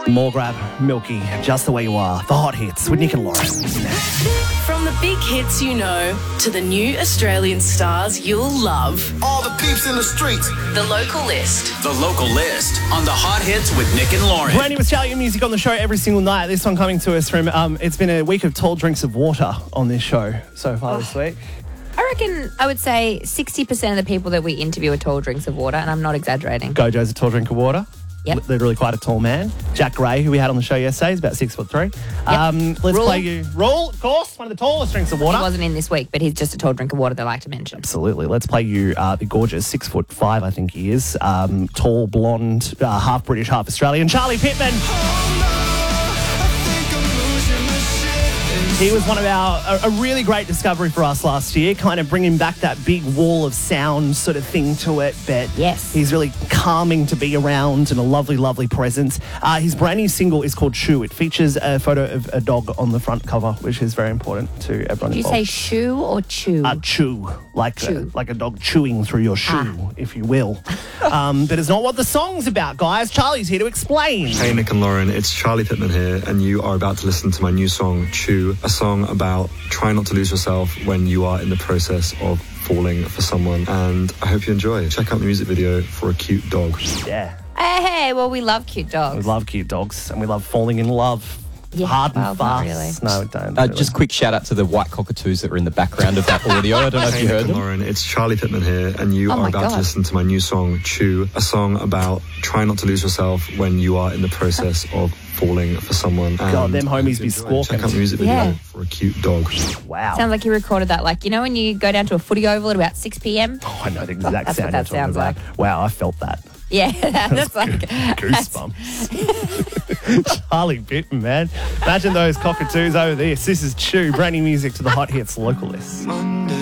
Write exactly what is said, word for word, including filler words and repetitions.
More grab, Milky, just the way you are. The hot hits with Nick and Lauren. From the big hits you know to the new Australian stars you'll love. All the peeps in the streets. The Local List. The Local List on the hot hits with Nick and Lauren. Brand new Australian music on the show every single night. This one coming to us from, um, it's been a week of tall drinks of water on this show so far oh. this week. I reckon I would say sixty percent of the people that we interview are tall drinks of water, and I'm not exaggerating. Gojo's a tall drink of water. Yep. Literally quite a tall man. Jack Gray, who we had on the show yesterday, is about six foot three. Yep. Um, let's Rule. play you. Rule, of course, one of the tallest drinks of water. He wasn't in this week, but he's just a tall drink of water that I like to mention. Absolutely. Let's play you uh, the gorgeous six foot five, I think he is. Um, tall, blonde, uh, half British, half Australian, Charlie Pittman. He was one of our, a, a really great discovery for us last year, kind of bringing back that big wall of sound sort of thing to it. But yes, he's really calming to be around and a lovely, lovely presence. Uh, his brand new single is called Chew. It features a photo of a dog on the front cover, which is very important to everyone Did you involved. say shoe or chew? Uh, chew, like chew. A, like a dog chewing through your shoe, ah. if you will. um, but it's not what the song's about, guys. Charlie's here to explain. Hey, Nick and Lauren, it's Charlie Pittman here, and you are about to listen to my new song, Chew, a song about trying not to lose yourself when you are in the process of falling for someone. And I hope you enjoy. Check out the music video for a cute dog. Yeah. Hey, hey, well, we love cute dogs. We love cute dogs, and we love falling in love. Yeah, hard and well, fast. Not really. No, we don't. Uh, really. Just quick shout out to the white cockatoos that were in the background of that audio. I don't know if Hey, you Nick heard and them. Lauren, it's Charlie Pittman here, and you Oh are my about God. to listen to my new song, Chew, a song about trying not to lose yourself when you are in the process of falling for someone. God, And them I hope homies you be enjoy. squawking. Check out the music video Yeah. for a cute dog. Wow. Sounds like you recorded that, like, you know, when you go down to a footy oval at about six p.m. Oh, I know the exact That's sound what that you're talking sounds about. like. Wow, I felt that. Yeah, that's like Goosebumps. Charlie Pittman, man. Imagine those cockatoos over this. This is Chew, brand new music to the hot hits local list. Monday.